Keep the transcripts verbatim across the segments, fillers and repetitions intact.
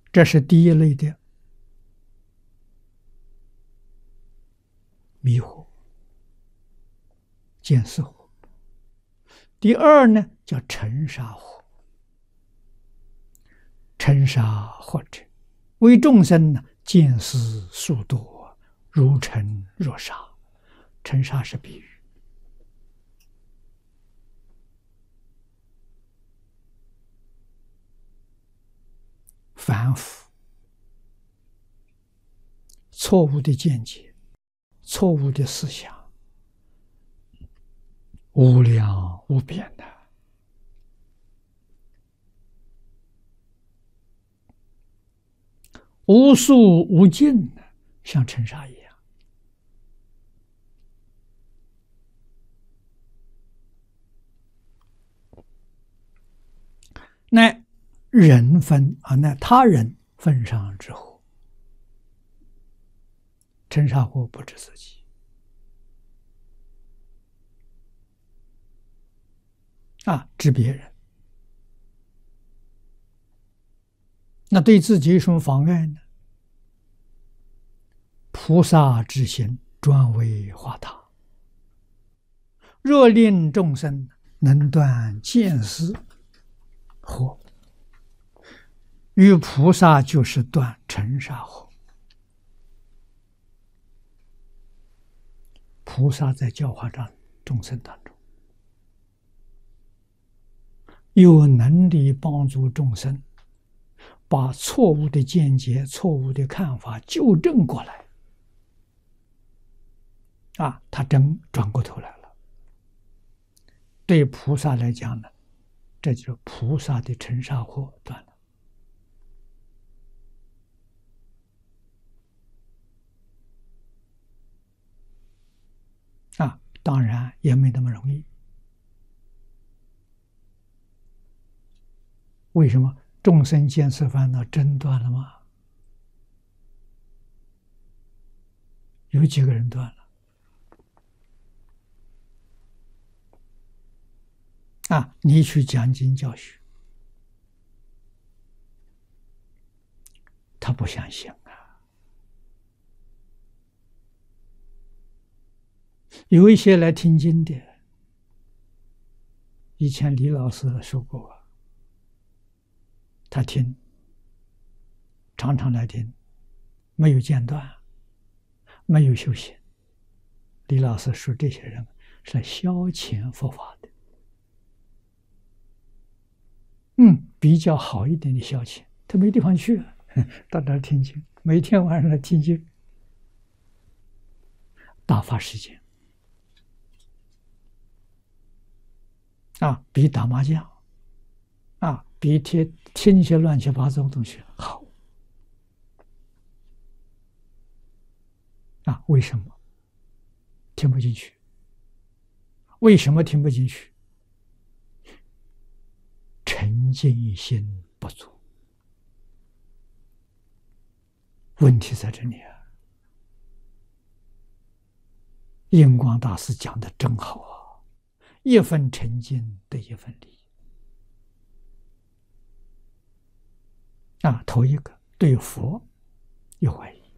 这是第一类的迷惑、见思惑。第二呢，叫尘沙惑。尘沙惑者，为众生呢见思数多，如尘若沙。尘沙是比喻。反复、错误的见解、错误的思想，无量无边的，无数无尽的，像尘沙一样。那人分啊，那他人分上之后，尘沙惑不知自己啊，知别人。那对自己有什么妨碍呢？菩萨之行专为化他，若令众生能断见思惑，与菩萨就是断尘沙惑。菩萨在教化这众生当中，有能力帮助众生把错误的见解、错误的看法纠正过来。啊，他真转过头来了。对菩萨来讲呢，这就是菩萨的尘沙惑断了。啊，当然也没那么容易。为什么？众生见思烦恼真断了吗？有几个人断了？啊，你去讲经教学，他不相信啊。有一些来听经的，以前李老师说过，他听，常常来听，没有间断，没有修行。李老师说这些人是消遣佛法的，嗯，比较好一点的消遣。他没地方去，到那儿听经，每天晚上来听经，打发时间啊，比打麻将啊，比听听一些乱七八糟的东西好啊。为什么？听不进去。为什么听不进去？沉静心不足。问题在这里啊。印光大师讲的真好啊，一分沉静得一分理啊。头一个对佛有怀疑，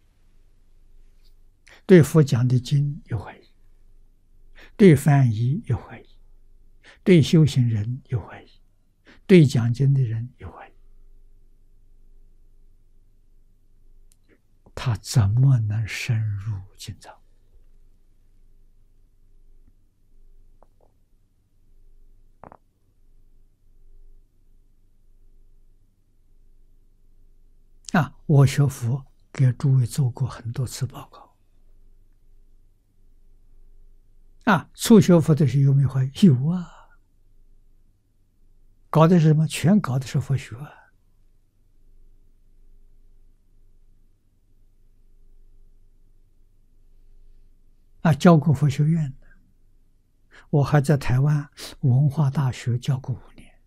对佛讲的经有怀疑，对翻译有怀疑，对修行人有怀疑，对讲经的人有怀疑，他怎么能深入经藏？啊，我学佛给诸位做过很多次报告。啊，初学佛的时候有没有怀疑？有啊。搞的是什么？全搞的是佛学啊。啊，教过佛学院的，我还在台湾文化大学教过五年。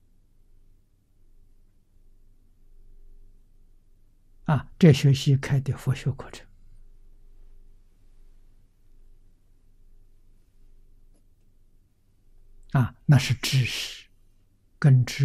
啊，这学期开的佛学课程。啊，那是知识，跟知